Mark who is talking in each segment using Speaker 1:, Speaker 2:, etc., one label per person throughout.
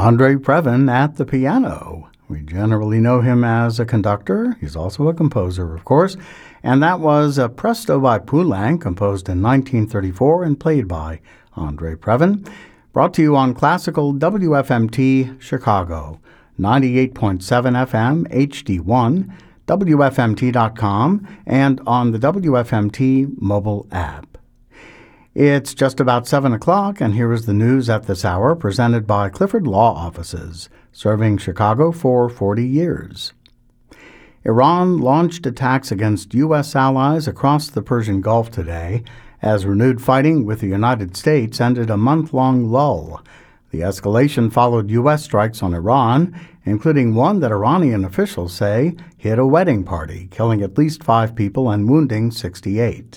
Speaker 1: Andre Previn at the piano. We generally know him as a conductor. He's also a composer, of course. And that was a Presto by Poulenc, composed in 1934 and played by Andre Previn. Brought to you on Classical WFMT Chicago, 98.7 FM HD1, WFMT.com, and on the WFMT mobile app. It's just about 7 o'clock, and here is the news at this hour, presented by Clifford Law Offices, serving Chicago for 40 years. Iran launched attacks against U.S. allies across the Persian Gulf today, as renewed fighting with the United States ended a month-long lull. The escalation followed U.S. strikes on Iran, including one that Iranian officials say hit a wedding party, killing at least 5 people and wounding 68.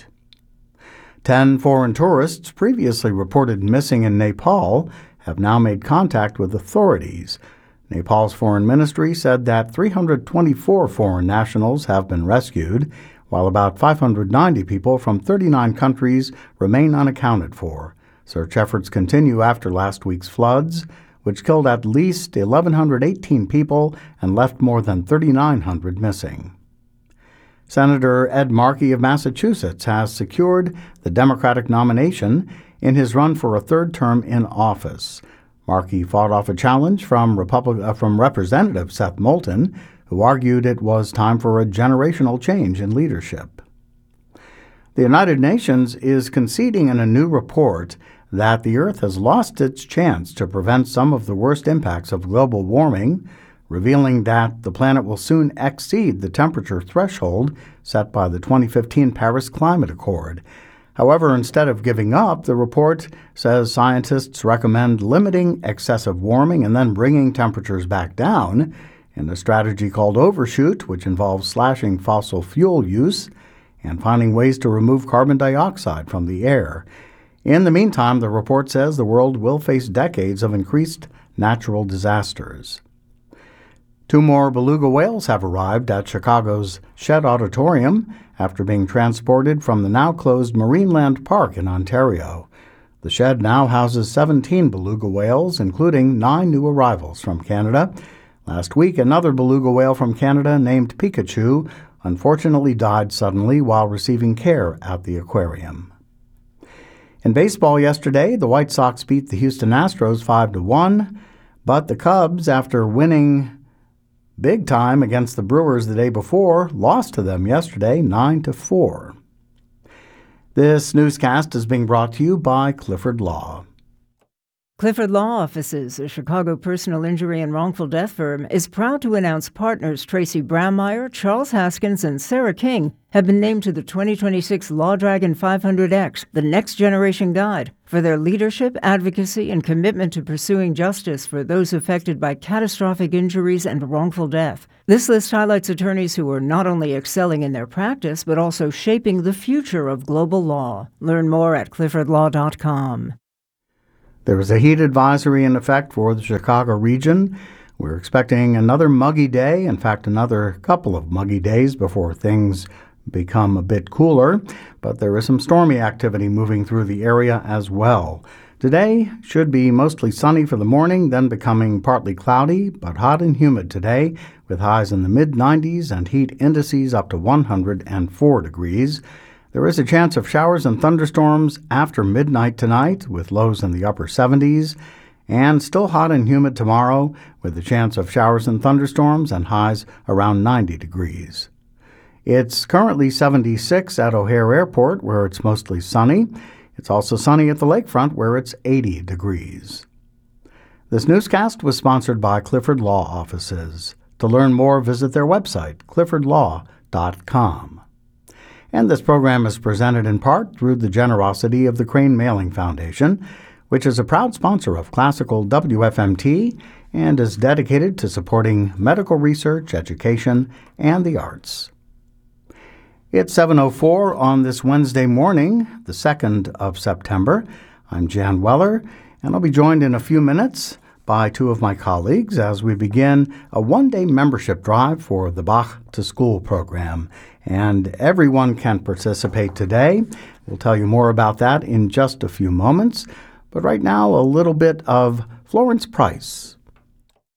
Speaker 1: 10 foreign tourists previously reported missing in Nepal have now made contact with authorities. Nepal's foreign ministry said that 324 foreign nationals have been rescued, while about 590 people from 39 countries remain unaccounted for. Search efforts continue after last week's floods, which killed at least 1,118 people and left more than 3,900 missing. Senator Ed Markey of Massachusetts has secured the Democratic nomination in his run for a third term in office. Markey fought off a challenge from Representative Seth Moulton, who argued it was time for a generational change in leadership. The United Nations is conceding in a new report that the Earth has lost its chance to prevent some of the worst impacts of global warming, revealing that the planet will soon exceed the temperature threshold set by the 2015 Paris Climate Accord. However, instead of giving up, the report says scientists recommend limiting excessive warming and then bringing temperatures back down in a strategy called Overshoot, which involves slashing fossil fuel use and finding ways to remove carbon dioxide from the air. In the meantime, the report says the world will face decades of increased natural disasters. 2 more beluga whales have arrived at Chicago's Shedd Auditorium after being transported from the now-closed Marineland Park in Ontario. The Shedd now houses 17 beluga whales, including 9 new arrivals from Canada. Last week, another beluga whale from Canada named Pikachu unfortunately died suddenly while receiving care at the aquarium. In baseball yesterday, the White Sox beat the Houston Astros 5-1, but the Cubs, after winning big time against the Brewers the day before, lost to them yesterday 9-4. This newscast is being brought to you by Clifford Law.
Speaker 2: Clifford Law Offices, a Chicago personal injury and wrongful death firm, is proud to announce partners Tracy Brammeyer, Charles Haskins, and Sarah King have been named to the 2026 Law Dragon 500X, the Next Generation Guide, for their leadership, advocacy, and commitment to pursuing justice for those affected by catastrophic injuries and wrongful death. This list highlights attorneys who are not only excelling in their practice, but also shaping the future of global law. Learn more at cliffordlaw.com.
Speaker 1: There is a heat advisory in effect for the Chicago region. We're expecting another muggy day, in fact, another couple of muggy days before things become a bit cooler, but there is some stormy activity moving through the area as well. Today should be mostly sunny for the morning, then becoming partly cloudy, but hot and humid today, with highs in the mid-90s and heat indices up to 104 degrees. There is a chance of showers and thunderstorms after midnight tonight, with lows in the upper 70s, and still hot and humid tomorrow, with a chance of showers and thunderstorms and highs around 90 degrees. It's currently 76 at O'Hare Airport, where it's mostly sunny. It's also sunny at the lakefront, where it's 80 degrees. This newscast was sponsored by Clifford Law Offices. To learn more, visit their website, cliffordlaw.com. And this program is presented in part through the generosity of the Crane Mailing Foundation, which is a proud sponsor of Classical WFMT and is dedicated to supporting medical research, education, and the arts. It's 7:04 on this Wednesday morning, the 2nd of September. I'm Jan Weller, and I'll be joined in a few minutes by 2 of my colleagues as we begin a one-day membership drive for the Bach to School program. And everyone can participate today. We'll tell you more about that in just a few moments. But right now, a little bit of Florence Price.